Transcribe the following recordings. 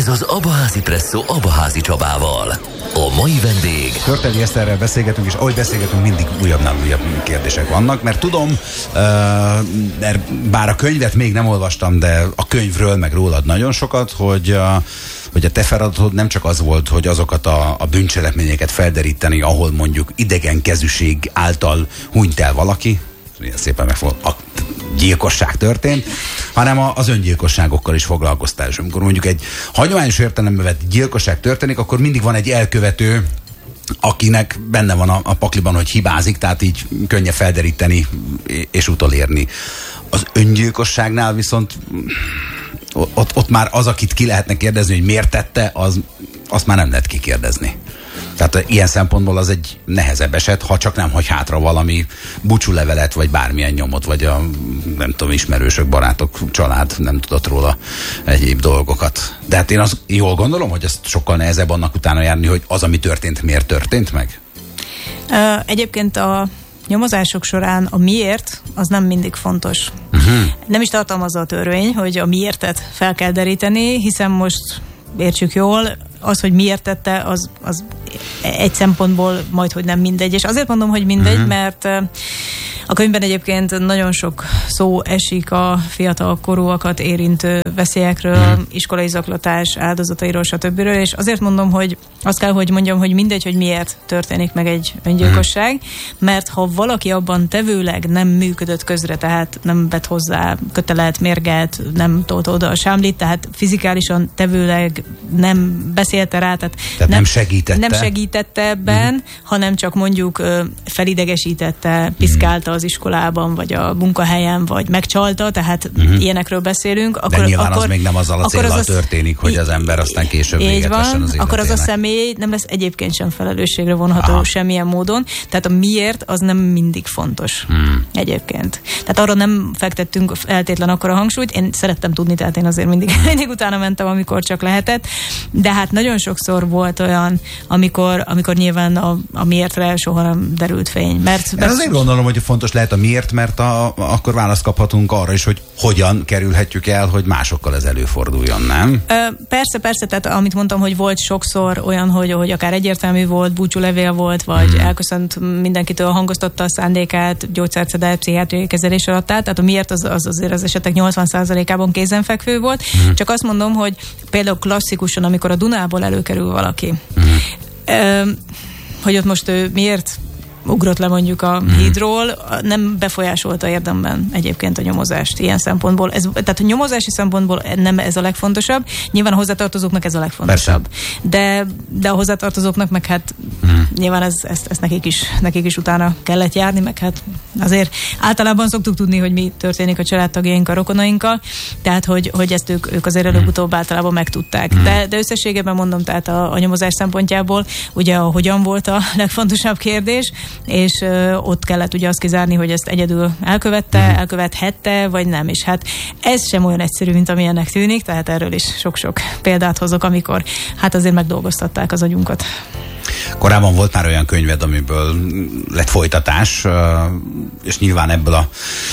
Ez az Abaházi Presszó Abaházi Csabával. A mai vendég... Körteli Eszterrel beszélgetünk, és ahogy beszélgetünk, mindig újabbnál újabb kérdések vannak, mert tudom, bár a könyvet még nem olvastam, de a könyvről, meg rólad nagyon sokat, hogy a te feladatod nem csak az volt, hogy azokat a bűncselekményeket felderíteni, ahol mondjuk idegen kezűség által hunyt el valaki, ilyen szépen megfogott, a gyilkosság történt, hanem az öngyilkosságokkal is foglalkoztál. És amikor mondjuk egy hagyományos értelemben vett gyilkosság történik, akkor mindig van egy elkövető, akinek benne van a pakliban, hogy hibázik, tehát így könnyebb felderíteni és utolérni. Az öngyilkosságnál viszont ott már az, akit ki lehetne kérdezni, hogy miért tette, azt már nem lehet kikérdezni. Tehát ilyen szempontból az egy nehezebb eset, ha csak nem hagy hátra valami búcsúlevelet, vagy bármilyen nyomot, vagy a nem tudom, ismerősök, barátok, család nem tudott róla egyéb dolgokat. De hát én azt jól gondolom, hogy ezt sokkal nehezebb annak utána járni, hogy az, ami történt, miért történt meg? Egyébként a nyomozások során a miért, az nem mindig fontos. Nem is tartalmazza a törvény, hogy a miértet fel kell deríteni, hiszen most értsük jól, az, hogy miért tette, az egy szempontból majdhogy nem mindegy. És azért mondom, hogy mindegy, mert a könyvben egyébként nagyon sok szó esik a fiatal korúakat érintő veszélyekről, iskolai zaklatás áldozatairól, stb. És azért mondom, hogy azt kell, hogy mondjam, hogy mindegy, hogy miért történik meg egy öngyilkosság, mert ha valaki abban tevőleg nem működött közre, tehát nem vett hozzá kötelet, mérget, nem tolt oda a sámlit, tehát fizikálisan tevőleg nem beszélte rá, tehát nem segítette ebben, hanem csak mondjuk felidegesítette, piszkálta az iskolában, vagy a munkahelyen, vagy megcsalta, tehát ilyenekről beszélünk. De nyilván az még nem azzal a céllal történik, hogy az ember aztán később véget vessen az életének. Akkor az a személy nem lesz egyébként sem felelősségre vonható semmilyen módon. Tehát a miért az nem mindig fontos egyébként. Tehát arra nem fektettünk feltétlen akkora hangsúlyt. Én szerettem tudni, tehát én azért mindig utána mentem, amikor csak lehetett. De hát nagyon sokszor volt olyan, amikor nyilván a miértre soha nem derült fény. Mert azért gondolom, hogy fontos lehet a miért, mert akkor választ kaphatunk arra is, hogy hogyan kerülhetjük el, hogy másokkal ez előforduljon, nem? Persze, tehát amit mondtam, hogy volt sokszor olyan, hogy akár egyértelmű volt, búcsúlevél volt, vagy elköszönt mindenkitől, hangoztatta a szándékát, gyógyszert szedett, pszichiátriai kezelés alatt állt, tehát a miért az azért az esetek 80%-ában kézenfekvő volt. Csak azt mondom, hogy például klasszikusan, amikor a Dunából előkerül valaki, hogy ott most ő miért ugrott le mondjuk a hídról, nem befolyásolta érdemben egyébként a nyomozást ilyen szempontból. Tehát a nyomozási szempontból nem ez a legfontosabb. Nyilván a hozzátartozóknak ez a legfontosabb. De a hozzátartozóknak meg hát nyilván ezt nekik is utána kellett járni, meg hát azért általában szoktuk tudni, hogy mi történik a családtagjainkkal, rokonainkkal, tehát hogy ezt ők azért előbb-utóbb általában megtudták. De összességében mondom, tehát a nyomozás szempontjából ugye a hogyan volt a legfontosabb kérdés, és ott kellett ugye azt kizárni, hogy ezt egyedül elkövethette, vagy nem. És hát ez sem olyan egyszerű, mint amilyennek tűnik, tehát erről is sok-sok példát hozok, amikor hát azért megdolgoztatták az agyunkat. Korábban volt már olyan könyved, amiből lett folytatás, és nyilván ebből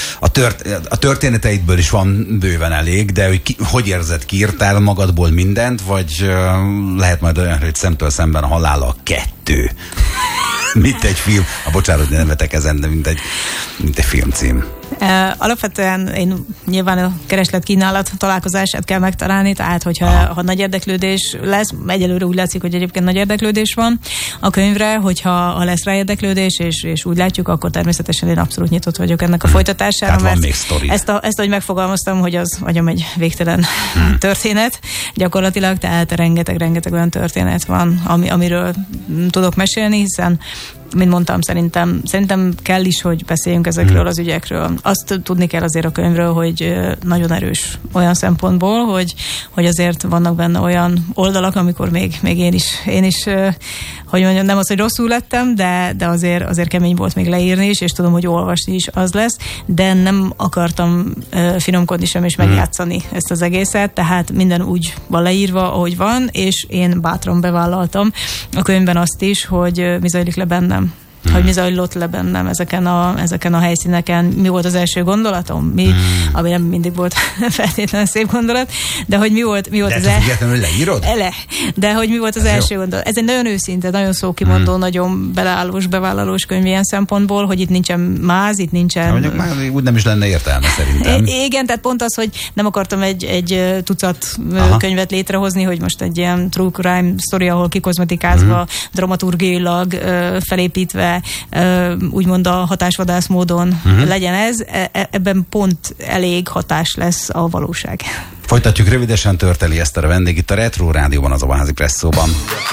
a történeteidből is van bőven elég, de hogy érzed, kiírtál magadból mindent, vagy lehet majd olyan, hogy Szemtől szemben a halállal 2? Mint egy film. Bocsánat, hogy nem vetek ezen, de mint egy filmcím. Alapvetően én nyilván a kereslet-kínálat találkozását kell megtalálni, tehát hogyha nagy érdeklődés lesz, egyelőre úgy látszik, hogy egyébként nagy érdeklődés van a könyvre, hogyha lesz rá érdeklődés, és úgy látjuk, akkor természetesen én abszolút nyitott vagyok ennek a folytatására. Tehát van még sztori. Ezt, hogy megfogalmaztam, hogy az agyam egy végtelen történet gyakorlatilag, tehát rengeteg olyan történet van, amiről tudok mesélni, hiszen mint mondtam, szerintem kell is, hogy beszéljünk ezekről az ügyekről. Azt tudni kell azért a könyvről, hogy nagyon erős olyan szempontból, hogy azért vannak benne olyan oldalak, amikor még én is hogy mondjam, nem az, hogy rosszul lettem, de azért kemény volt még leírni is, és tudom, hogy olvasni is az lesz, de nem akartam finomkodni sem és megjátszani ezt az egészet, tehát minden úgy van leírva, ahogy van, és én bátran bevállaltam a könyvben azt is, hogy mi zajlik le bennem. hogy mi zajlott le bennem ezeken a helyszíneken, mi volt az első gondolatom, ami nem mindig volt feltétlenül szép gondolat, de hogy mi volt de függetlenül leírod? De hogy mi volt az első gondolat. Ez egy nagyon őszinte, nagyon szókimondó, nagyon beleállós, bevállalós könyv ilyen szempontból, hogy itt nincsen máz, itt nincsen... Mondjuk már úgy nem is lenne értelme szerintem. Igen, tehát pont az, hogy nem akartam egy tucat könyvet létrehozni, hogy most egy ilyen true crime sztori, ahol kikozmetikázva, dramaturgiailag felépítve, úgymond a hatásvadász módon legyen ez. Ebben pont elég hatás lesz a valóság. Folytatjuk rövidesen, Törteli Eszter a vendég itt a Retro Rádióban, az Abaházi Presszóban.